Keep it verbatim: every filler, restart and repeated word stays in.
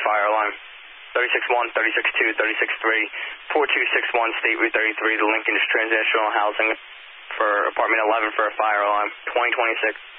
fire alarm. thirty-six one, thirty-six two, thirty-six three, four two six one, State Route thirty-three, the Lincoln Transitional Housing for apartment eleven for a fire alarm, twenty twenty-six.